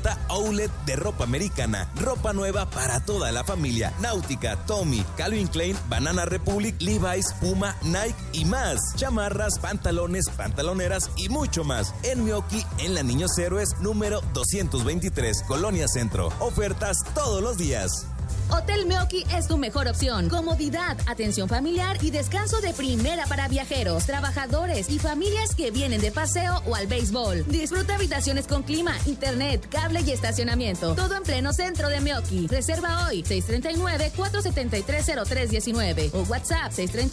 Oferta Outlet de ropa americana. Ropa nueva para toda la familia. Náutica, Tommy, Calvin Klein, Banana Republic, Levi's, Puma, Nike y más. Chamarras, pantalones, pantaloneras y mucho más. En Meoqui, en la Niños Héroes, número 223, Colonia Centro. Ofertas todos los días. Hotel Meoqui es tu mejor opción. Comodidad, atención familiar y descanso de primera para viajeros, trabajadores y familias que vienen de paseo o al béisbol. Disfruta habitaciones con clima, internet, cable y estacionamiento. Todo en pleno centro de Meoqui. Reserva hoy 639-473-0319 o WhatsApp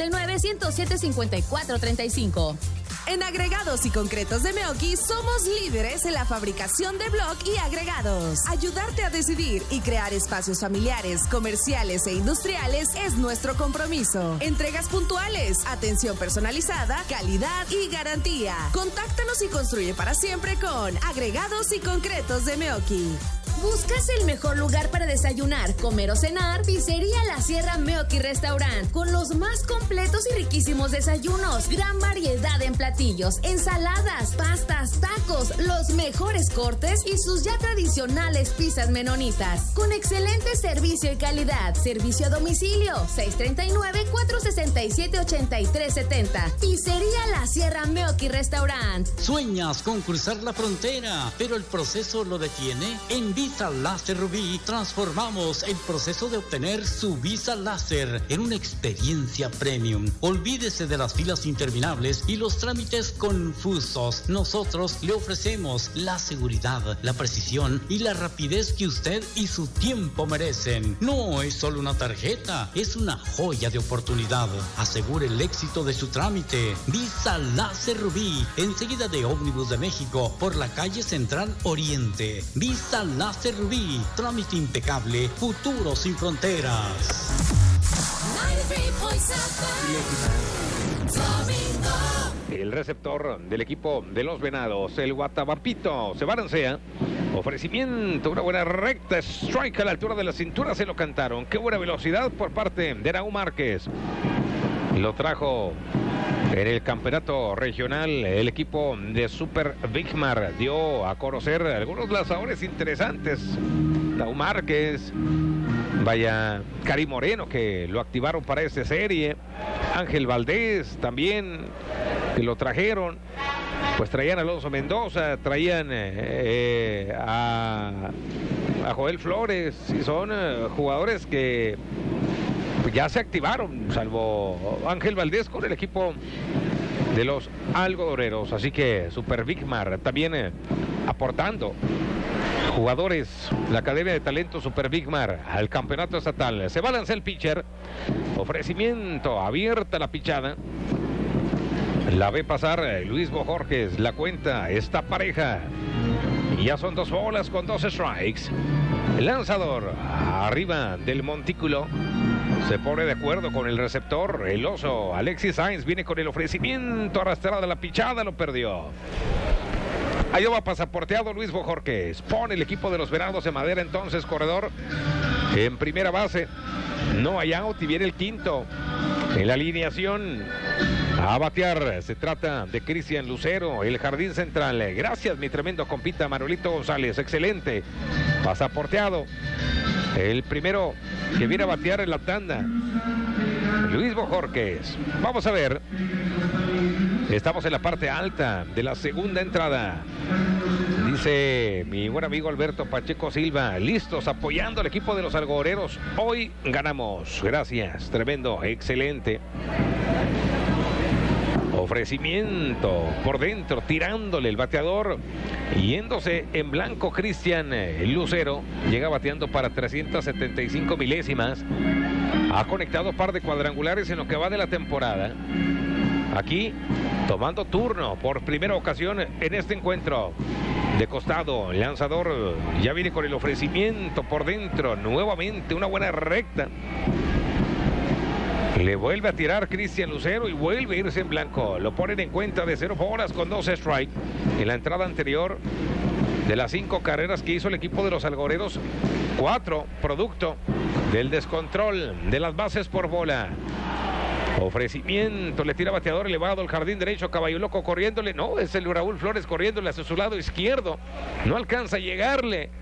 639-107-5435. En Agregados y Concretos de Meoqui somos líderes en la fabricación de bloc y agregados. Ayudarte a decidir y crear espacios familiares, comerciales e industriales es nuestro compromiso. Entregas puntuales, atención personalizada, calidad y garantía. Contáctanos y construye para siempre con Agregados y Concretos de Meoqui. ¿Buscas el mejor lugar para desayunar, comer o cenar? Pizzería La Sierra Meoqui Restaurant, con los más completos y riquísimos desayunos, gran variedad en platillos, ensaladas, pastas, tacos, los mejores cortes y sus ya tradicionales pizzas menonitas, con excelente servicio y calidad. Servicio a domicilio, 639-467-8370. Pizzería La Sierra Meoqui Restaurant. Sueñas con cruzar la frontera, pero el proceso lo detiene. En Visa Láser Rubí transformamos el proceso de obtener su visa láser en una experiencia premium. Olvídese de las filas interminables y los trámites confusos. Nosotros le ofrecemos la seguridad, la precisión y la rapidez que usted y su tiempo merecen. No es solo una tarjeta, es una joya de oportunidad. Asegure el éxito de su trámite. Visa Láser Rubí, enseguida de Ómnibus de México, por la calle Central Oriente. Visa Láser Rubí, trámite impecable, futuro sin fronteras. El receptor del equipo de los Venados, el Guatabapito, se balancea. Ofrecimiento, una buena recta, strike a la altura de la cintura, se lo cantaron. Qué buena velocidad por parte de Raúl Márquez. Lo trajo en el campeonato regional el equipo de Super Bigmar. Dio a conocer algunos lanzadores interesantes. Raúl Márquez, vaya, Cari Moreno, que lo activaron para esta serie. Ángel Valdés también, que lo trajeron. Pues traían a Alonso Mendoza, traían a Joel Flores. Y son jugadores que ya se activaron, salvo Ángel Valdés con el equipo de los algodoneros. Así que Super Bigmar también aportando jugadores, la Academia de Talento Super Bigmar al campeonato estatal. Se balanza el pitcher. Ofrecimiento, abierta la pichada. La ve pasar Luis Bojorges. La cuenta está pareja. Y ya son 2 bolas con 2 strikes. El lanzador arriba del montículo se pone de acuerdo con el receptor. El oso Alexis Sainz viene con el ofrecimiento, arrastrada la pichada, lo perdió. Ahí va pasaporteado Luis Bojorques. Pone el equipo de los Venados de Madera entonces corredor en primera base. No hay out y viene el quinto. En la alineación a batear se trata de Cristian Lucero, el jardín central. Gracias, mi tremendo compita Manuelito González. Excelente. Pasaporteado. El primero que viene a batear en la tanda, Luis Bojorques. Vamos a ver. Estamos en la parte alta de la segunda entrada. Dice mi buen amigo Alberto Pacheco Silva, listos apoyando al equipo de los algodoneros. Hoy ganamos. Gracias, tremendo, excelente. Ofrecimiento por dentro, tirándole el bateador, yéndose en blanco Cristian Lucero. Llega bateando para 375 milésimas. Ha conectado par de cuadrangulares en lo que va de la temporada. Aquí, tomando turno por primera ocasión en este encuentro. De costado, el lanzador ya viene con el ofrecimiento por dentro. Nuevamente una buena recta. Le vuelve a tirar Cristian Lucero y vuelve a irse en blanco. Lo ponen en cuenta de 0 bolas con 2 strikes. En la entrada anterior, de las 5 carreras que hizo el equipo de los algodoneros, 4 producto del descontrol de las bases por bola. Ofrecimiento, le tira bateador elevado al jardín derecho, Caballo Loco corriéndole. No, es el Raúl Flores corriéndole hacia su lado izquierdo. No alcanza a llegarle.